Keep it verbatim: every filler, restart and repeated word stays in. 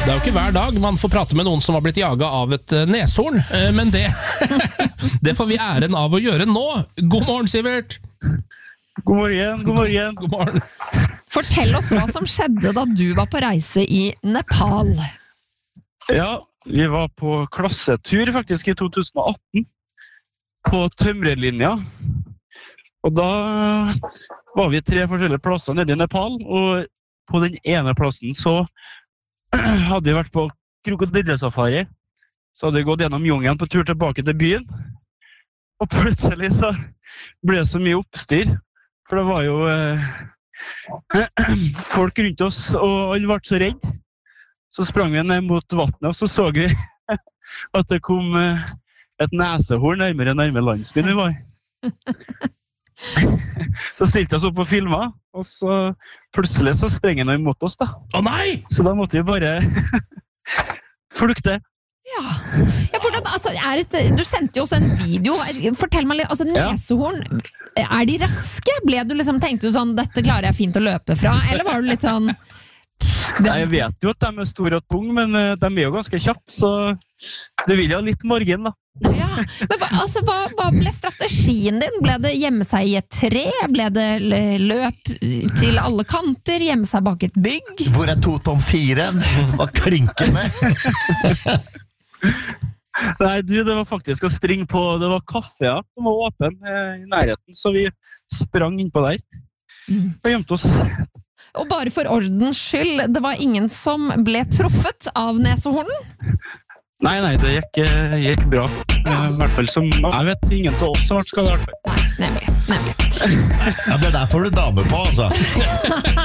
Det er jo ikke hver dag man får prate med noen som har blitt jaget av et neshorn, men det, det får vi æren av å gjøre nå. God morgen, Sivert! God morgen, god morgen. God morgen. Fortell oss hva som skjedde da du var på reise i Nepal. Ja, vi var på klassetur faktisk i to tusen og atten på tømrerlinja. Og da var vi tre forskjellige plasser nede i Nepal, og på den ene plassen så hadde vi vært på krokodillesafari, så hadde vi gått gjennom jungelen på tur tilbake til byen, og plutselig så ble det så mye oppstyr, for det var jo eh, folk rundt oss, og alle ble så redd. Så sprang vi ned mot vattnet, og så så vi at det kom eh, et nesehorn nærmere nærmere landsbyen vi var. Så stilte oss opp og filmet, og så plutselig så sprenger han mot oss da. Å nei! Så da måtte vi bare flukte. Ja, ja for det, altså, er det, du sendte jo oss en video. Fortell meg litt, altså nesehorn, er de raske? Ble du liksom, tenkte du sånn, dette klarer jeg fint å løpe fra? Eller var du litt sånn... Nei, jeg vet jo at de er store og tung, men de er jo ganske kjapp, så du vil jo ha litt margin da. Ja, men hva, altså, hva, hva ble strategien din? Ble det gjemme seg i et tre? Ble det løp til alle kanter? Gjemme seg bak et bygg? Hvor er to tom firen? Hva klinker med? Nei, du, det var faktisk å springe på, det var kaffe, ja, som var åpen eh, i nærheten, så vi sprang inn på der og gjemte oss. Og bare for ordens skyld, det var ingen som ble truffet av nesehornen? Nei, nei, det gikk, gikk bra. I hvert fall som, jeg vet, ingen til oss som har vært skadet i hvert fall. Nei, nemlig, nemlig. Ja, det der får du dame på, altså.